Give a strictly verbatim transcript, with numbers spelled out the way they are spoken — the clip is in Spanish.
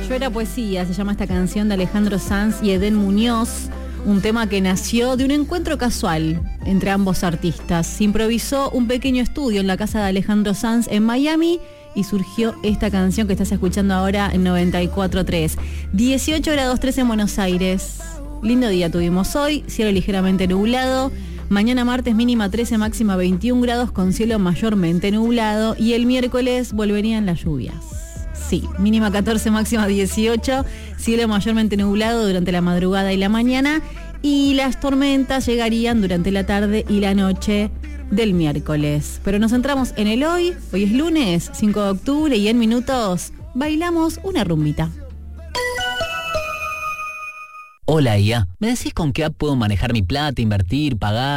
Yo era poesía, se llama esta canción de Alejandro Sanz y Edén Muñoz, un tema que nació de un encuentro casual entre ambos artistas. Se improvisó un pequeño estudio en la casa de Alejandro Sanz en Miami y surgió esta canción que estás escuchando ahora en noventa y cuatro punto tres. dieciocho grados tres en Buenos Aires. Lindo día tuvimos hoy, cielo ligeramente nublado. Mañana martes mínima trece, máxima veintiún grados con cielo mayormente nublado. Y el miércoles volverían las lluvias. Sí, mínima catorce, máxima dieciocho, cielo mayormente nublado durante la madrugada y la mañana, y las tormentas llegarían durante la tarde y la noche del miércoles. Pero nos centramos en el hoy, hoy es lunes, cinco de octubre, y en minutos bailamos una rumbita. Hola, I A. ¿Me decís con qué app puedo manejar mi plata, invertir, pagar?